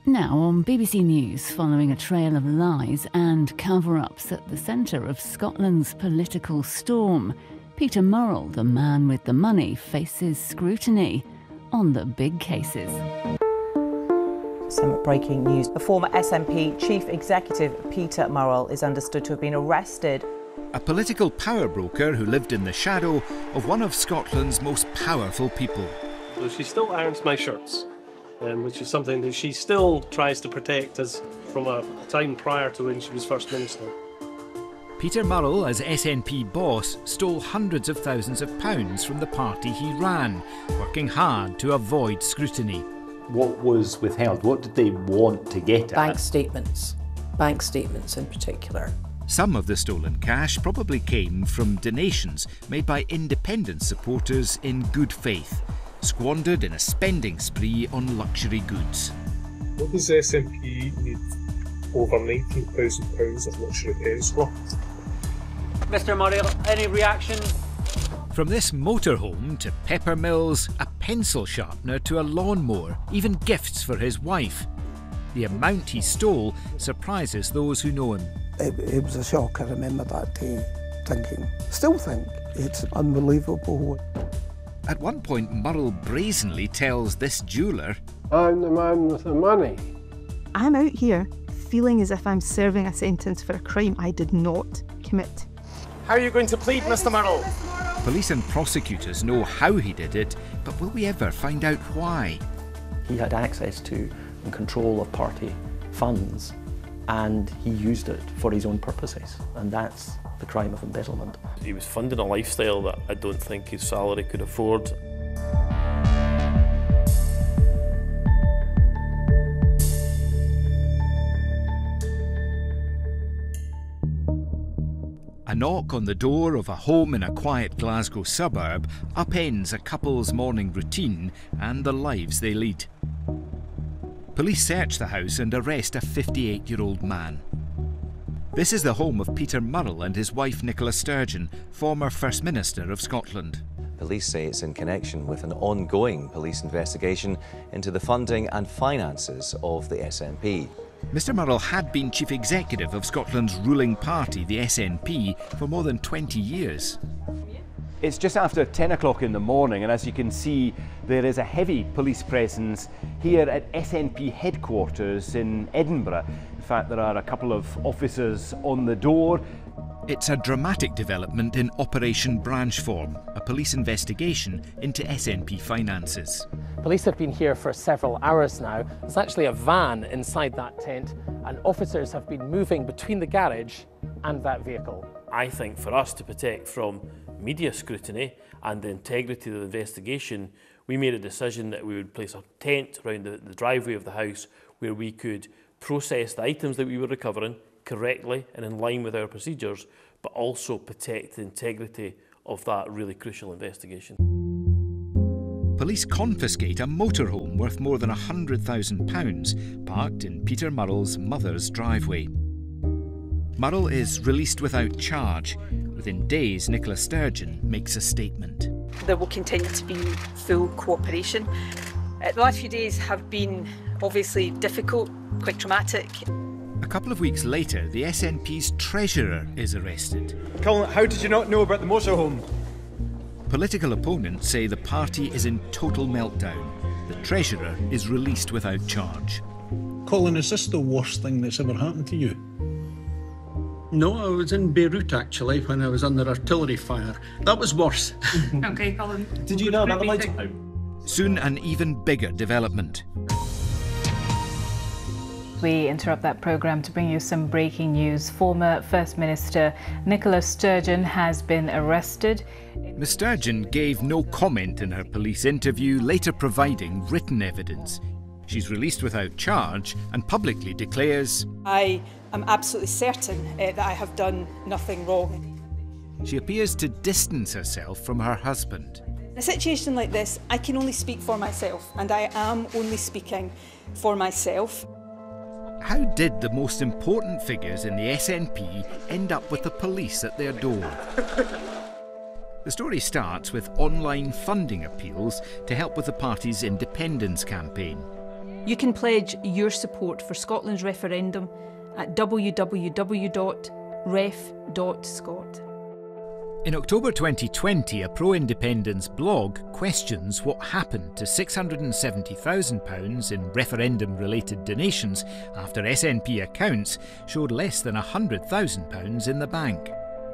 Now on BBC News, following a trail of lies and cover-ups at the centre of Scotland's political storm, Peter Murrell, the man with the money, faces scrutiny on the big cases. Some breaking news. The former SNP chief executive, Peter Murrell, is understood to have been arrested. A political power broker who lived in the shadow of one of Scotland's most powerful people. So she still irons my shirts, which is something that she still tries to protect as from a time prior to when she was First Minister. Peter Murrell, as SNP boss, stole hundreds of thousands of pounds from the party he ran, working hard to avoid scrutiny. What was withheld? What did they want to get at? Bank statements in particular. Some of the stolen cash probably came from donations made by independent supporters in good faith, squandered in a spending spree on luxury goods. What does the SNP need over £19,000 of luxury goods for? Mr. Murrell, any reaction? From this motorhome to pepper mills, a pencil sharpener to a lawnmower, even gifts for his wife. The amount he stole surprises those who know him. It was a shock. I remember that day still think it's unbelievable. At one point, Murrell brazenly tells this jeweller, I'm the man with the money. I'm out here feeling as if I'm serving a sentence for a crime I did not commit. How are you going to plead, Mr. Murrell? Police and prosecutors know how he did it, but will we ever find out why? He had access to and control of party funds, and he used it for his own purposes, and that's the crime of embezzlement. He was funding a lifestyle that I don't think his salary could afford. A knock on the door of a home in a quiet Glasgow suburb upends a couple's morning routine and the lives they lead. Police search the house and arrest a 58-year-old man. This is the home of Peter Murrell and his wife Nicola Sturgeon, former First Minister of Scotland. Police say it's in connection with an ongoing police investigation into the funding and finances of the SNP. Mr Murrell had been Chief Executive of Scotland's ruling party, the SNP, for more than 20 years. It's just after 10 o'clock in the morning, and as you can see, there is a heavy police presence here at SNP headquarters in Edinburgh. In fact, there are a couple of officers on the door. It's a dramatic development in Operation Branchform, a police investigation into SNP finances. Police have been here for several hours now. There's actually a van inside that tent, and officers have been moving between the garage and that vehicle. I think for us to protect from media scrutiny and the integrity of the investigation, we made a decision that we would place a tent around the driveway of the house where we could process the items that we were recovering correctly and in line with our procedures, but also protect the integrity of that really crucial investigation. Police confiscate a motorhome worth more than £100,000 parked in Peter Murrell's mother's driveway. Murrell is released without charge. Within days, Nicola Sturgeon makes a statement. There will continue to be full cooperation. The last few days have been obviously difficult, quite traumatic. A couple of weeks later, the SNP's treasurer is arrested. Colin, how did you not know about the motorhome? Political opponents say the party is in total meltdown. The treasurer is released without charge. Colin, is this the worst thing that's ever happened to you? No, I was in Beirut actually when I was under artillery fire. That was worse. Okay, Colin. Did you know about the motorhome? Soon an even bigger development. We interrupt that programme to bring you some breaking news. Former First Minister Nicola Sturgeon has been arrested. Ms Sturgeon gave no comment in her police interview, later providing written evidence. She's released without charge and publicly declares, I am absolutely certain that I have done nothing wrong. She appears to distance herself from her husband. In a situation like this, I can only speak for myself, and I am only speaking for myself. How did the most important figures in the SNP end up with the police at their door? The story starts with online funding appeals to help with the party's independence campaign. You can pledge your support for Scotland's referendum at www.ref.scot. In October 2020, a pro-independence blog questions what happened to £670,000 in referendum-related donations after SNP accounts showed less than £100,000 in the bank.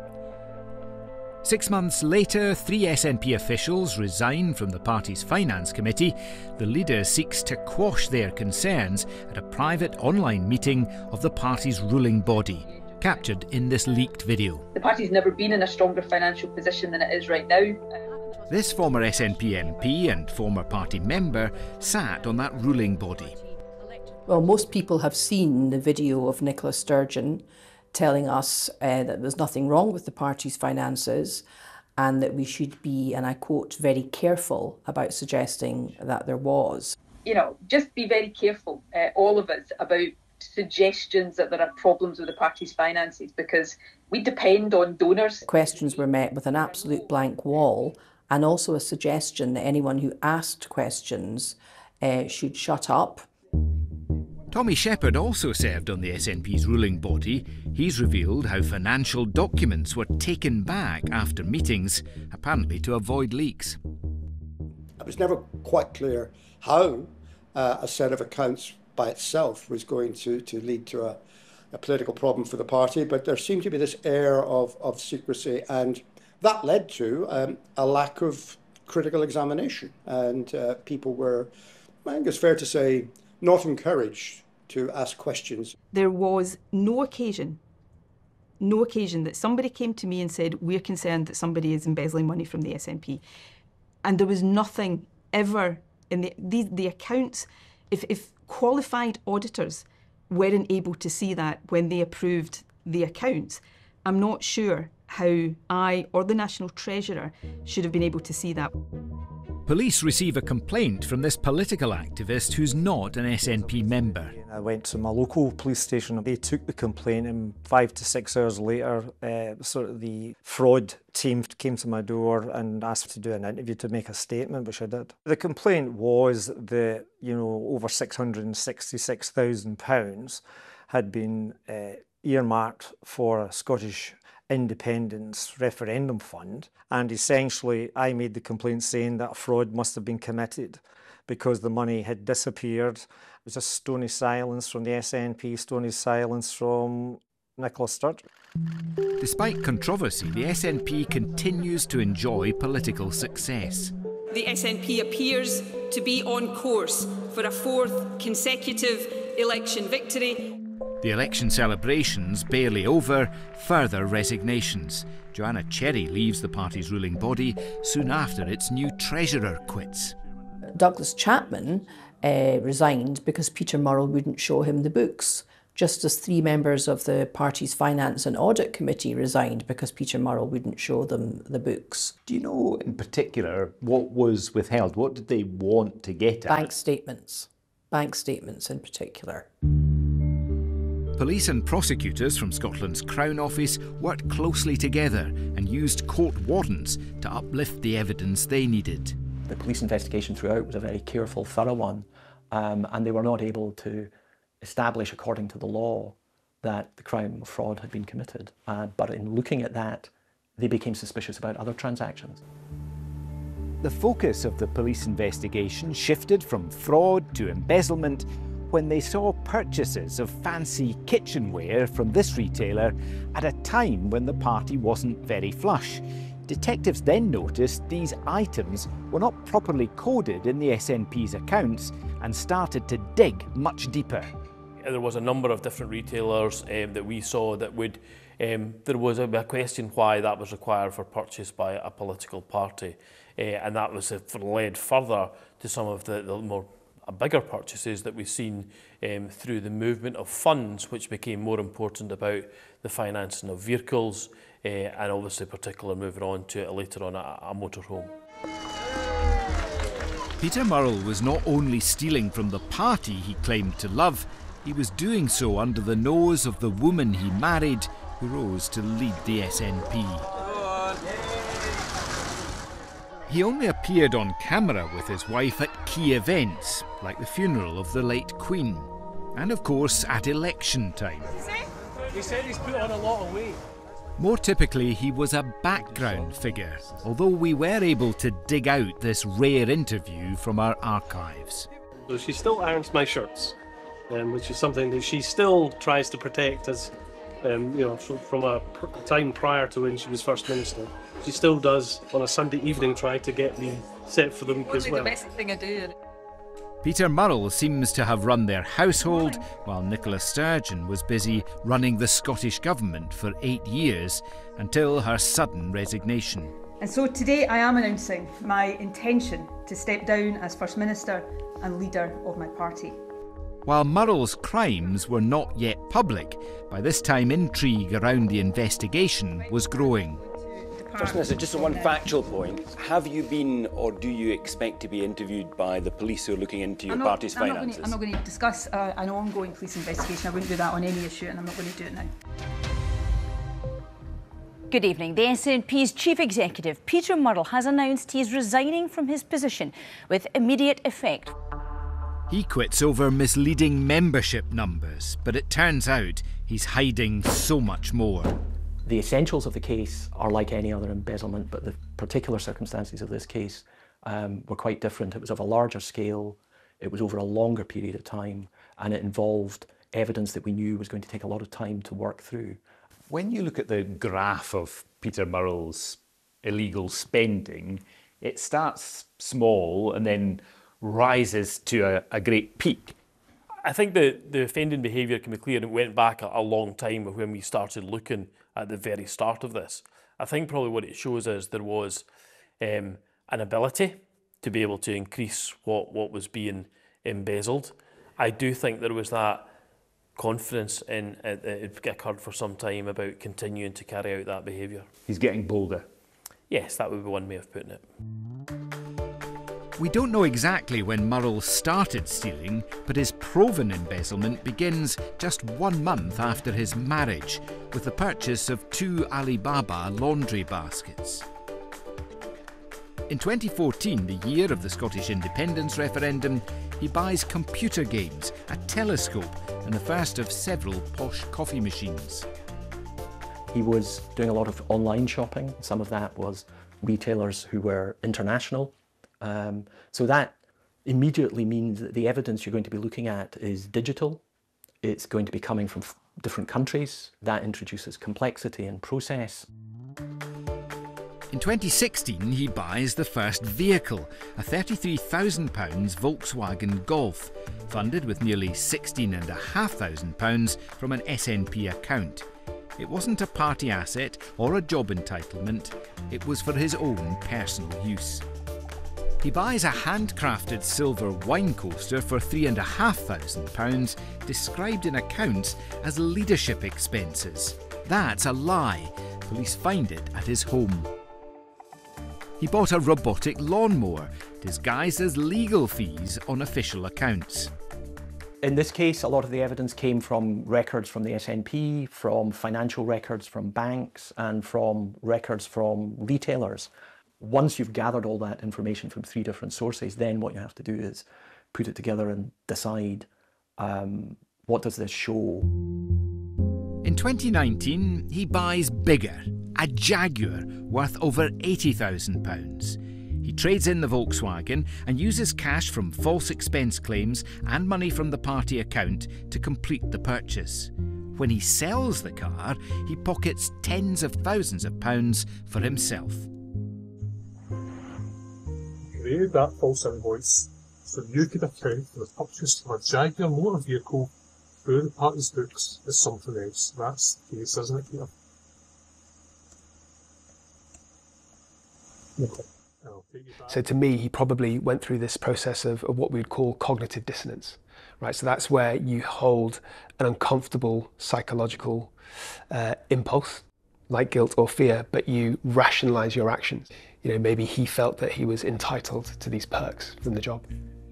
6 months later, 3 SNP officials resign from the party's finance committee. The leader seeks to quash their concerns at a private online meeting of the party's ruling body, captured in this leaked video. The party's never been in a stronger financial position than it is right now. This former SNP MP and former party member sat on that ruling body. Well, most people have seen the video of Nicola Sturgeon telling us that there was nothing wrong with the party's finances and that we should be, and I quote, very careful about suggesting that there was. You know, just be very careful, all of us, about suggestions that there are problems with the party's finances, because we depend on donors. Questions were met with an absolute blank wall, and also a suggestion that anyone who asked questions should shut up. Tommy Shepherd also served on the SNP's ruling body. He's revealed how financial documents were taken back after meetings, apparently to avoid leaks. It was never quite clear how a set of accounts by itself was going to lead to a political problem for the party, but there seemed to be this air of secrecy, and that led to a lack of critical examination, and people were, I think it's fair to say, not encouraged to ask questions. There was no occasion that somebody came to me and said, we're concerned that somebody is embezzling money from the SNP. And there was nothing ever in the accounts. If qualified auditors weren't able to see that when they approved the accounts, I'm not sure how I or the National Treasurer should have been able to see that. Police receive a complaint from this political activist who's not an SNP member. I went to my local police station. They took the complaint, and 5 to 6 hours later, the fraud team came to my door and asked to do an interview to make a statement, which I did. The complaint was that, over £666,000 had been earmarked for a Scottish Independence referendum fund, and essentially I made the complaint saying that fraud must have been committed because the money had disappeared. It was just stony silence from the SNP, stony silence from Nicola Sturgeon. Despite controversy, the SNP continues to enjoy political success. The SNP appears to be on course for a 4th consecutive election victory. The election celebrations barely over, further resignations. Joanna Cherry leaves the party's ruling body soon after its new treasurer quits. Douglas Chapman resigned because Peter Murrell wouldn't show him the books, just as 3 members of the party's Finance and Audit Committee resigned because Peter Murrell wouldn't show them the books. Do you know in particular what was withheld? What did they want to get at? Bank statements in particular. Police and prosecutors from Scotland's Crown Office worked closely together and used court wardens to uplift the evidence they needed. The police investigation throughout was a very careful, thorough one, and they were not able to establish, according to the law, that the crime of fraud had been committed. But in looking at that, they became suspicious about other transactions. The focus of the police investigation shifted from fraud to embezzlement when they saw purchases of fancy kitchenware from this retailer at a time when the party wasn't very flush. Detectives then noticed these items were not properly coded in the SNP's accounts and started to dig much deeper. There was a number of different retailers that we saw that would, there was a question why that was required for purchase by a political party, and that was led further to some of the more bigger purchases that we've seen through the movement of funds, which became more important about the financing of vehicles, and obviously particularly moving on to later on a motorhome. Peter Murrell was not only stealing from the party he claimed to love, he was doing so under the nose of the woman he married, who rose to lead the SNP. He only appeared on camera with his wife at key events, like the funeral of the late Queen, and of course at election time. He said he's put on a lot of weight. More typically, he was a background figure, although we were able to dig out this rare interview from our archives. So she still irons my shirts, which is something that she still tries to protect as, from a time prior to when she was First Minister. She still does, on a Sunday evening, try to get me set for the week as well. The best thing I do. Peter Murrell seems to have run their household, while Nicola Sturgeon was busy running the Scottish Government for 8 years, until her sudden resignation. And so today I am announcing my intention to step down as First Minister and leader of my party. While Murrell's crimes were not yet public, by this time intrigue around the investigation was growing. First Minister, just on one factual point, have you been or do you expect to be interviewed by the police who are looking into your party's finances? I'm not going to discuss an ongoing police investigation. I wouldn't do that on any issue, and I'm not going to do it now. Good evening. The SNP's Chief Executive, Peter Murrell, has announced he is resigning from his position with immediate effect. He quits over misleading membership numbers, but it turns out he's hiding so much more. The essentials of the case are like any other embezzlement, but the particular circumstances of this case were quite different. It was of a larger scale, it was over a longer period of time, and it involved evidence that we knew was going to take a lot of time to work through. When you look at the graph of Peter Murrell's illegal spending, it starts small and then rises to a great peak. I think that the offending behaviour can be clear, and it went back a long time when we started looking at the very start of this. I think probably what it shows is there was an ability to be able to increase what was being embezzled. I do think there was that confidence in it occurred for some time about continuing to carry out that behaviour. He's getting bolder. Yes, that would be one way of putting it. We don't know exactly when Murrell started stealing, but his proven embezzlement begins just 1 month after his marriage, with the purchase of 2 Alibaba laundry baskets. In 2014, the year of the Scottish independence referendum, he buys computer games, a telescope, and the first of several posh coffee machines. He was doing a lot of online shopping. Some of that was retailers who were international. So that immediately means that the evidence you're going to be looking at is digital. It's going to be coming from different countries. That introduces complexity and process. In 2016, he buys the first vehicle, a £33,000 Volkswagen Golf, funded with nearly £16,500 from an SNP account. It wasn't a party asset or a job entitlement, it was for his own personal use. He buys a handcrafted silver wine coaster for £3,500, described in accounts as leadership expenses. That's a lie. Police find it at his home. He bought a robotic lawnmower, disguised as legal fees on official accounts. In this case, a lot of the evidence came from records from the SNP, from financial records from banks, and from records from retailers. Once you've gathered all that information from 3 different sources, then what you have to do is put it together and decide what does this show. In 2019, he buys bigger, a Jaguar worth over £80,000. He trades in the Volkswagen and uses cash from false expense claims and money from the party account to complete the purchase. When he sells the car, he pockets tens of thousands of pounds for himself. Created that false invoice so you could account for the purchase of a Jaguar motor vehicle through the party's books as something else. That's the case, isn't it, Peter? Okay. So to me, he probably went through this process of what we would call cognitive dissonance, right? So that's where you hold an uncomfortable psychological impulse, like guilt or fear, but you rationalize your actions. You know, maybe he felt that he was entitled to these perks from the job.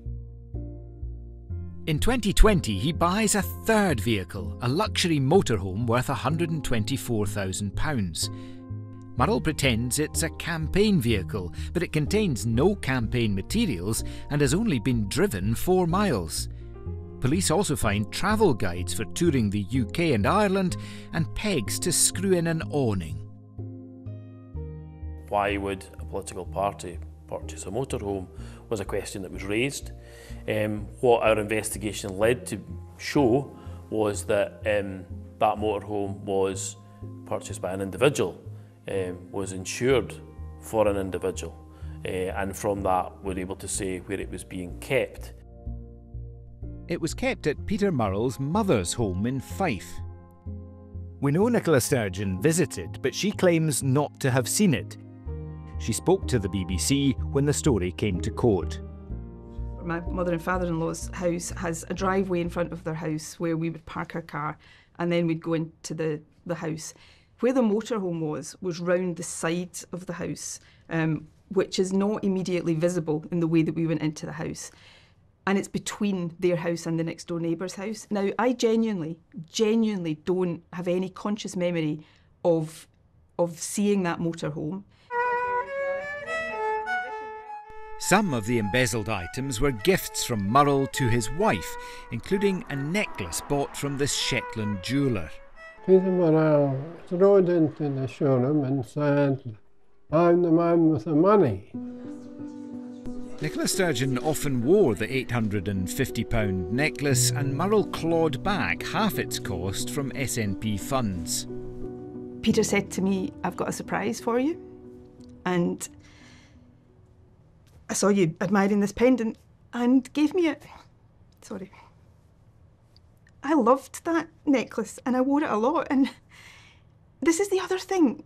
In 2020, he buys a third vehicle, a luxury motorhome worth £124,000. Murrell pretends it's a campaign vehicle, but it contains no campaign materials and has only been driven 4 miles. Police also find travel guides for touring the UK and Ireland and pegs to screw in an awning. Why would a political party purchase a motorhome was a question that was raised. What our investigation led to show was that that motorhome was purchased by an individual, was insured for an individual, and from that we're able to say where it was being kept. It was kept at Peter Murrell's mother's home in Fife. We know Nicola Sturgeon visited, but she claims not to have seen it. She spoke to the BBC when the story came to court. My mother and father-in-law's house has a driveway in front of their house where we would park our car and then we'd go into the house. Where the motorhome was round the side of the house, which is not immediately visible in the way that we went into the house. And it's between their house and the next door neighbour's house. Now, I genuinely don't have any conscious memory of seeing that motorhome. Some of the embezzled items were gifts from Murrell to his wife, including a necklace bought from this Shetland jeweller. Peter Murrell strode into the showroom and said, "I'm the man with the money." Nicola Sturgeon often wore the £850 necklace, and Murrell clawed back half its cost from SNP funds. Peter said to me, "I've got a surprise for you. And I saw you admiring this pendant," and gave me it. Sorry. I loved that necklace and I wore it a lot, and this is the other thing.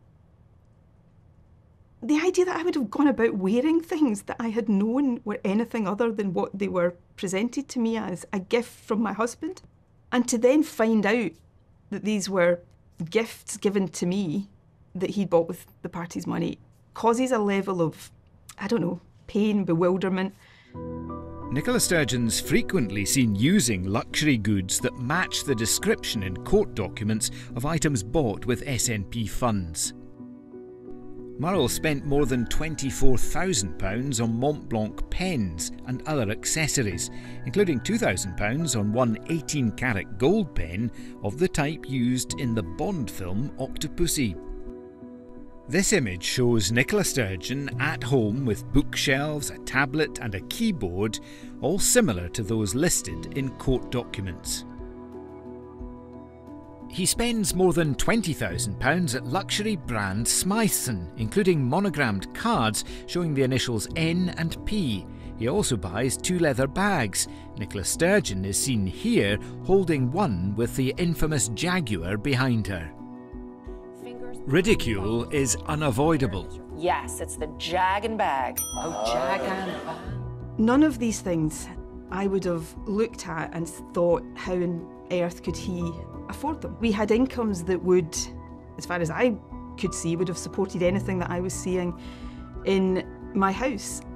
The idea that I would have gone about wearing things that I had known were anything other than what they were presented to me as, a gift from my husband, and to then find out that these were gifts given to me that he'd bought with the party's money, causes a level of, I don't know, pain, bewilderment. Nicola Sturgeon's frequently seen using luxury goods that match the description in court documents of items bought with SNP funds. Murrell spent more than £24,000 on Mont Blanc pens and other accessories, including £2,000 on one 18-carat gold pen of the type used in the Bond film Octopussy. This image shows Nicola Sturgeon at home with bookshelves, a tablet and a keyboard, all similar to those listed in court documents. He spends more than £20,000 at luxury brand Smythson, including monogrammed cards showing the initials N and P. He also buys 2 leather bags. Nicola Sturgeon is seen here holding one with the infamous Jaguar behind her. Ridicule is unavoidable. Yes, it's the Jag and Bag. Oh, Jag and Bag. None of these things I would have looked at and thought, how on earth could he afford them? We had incomes that would, as far as I could see, would have supported anything that I was seeing in my house.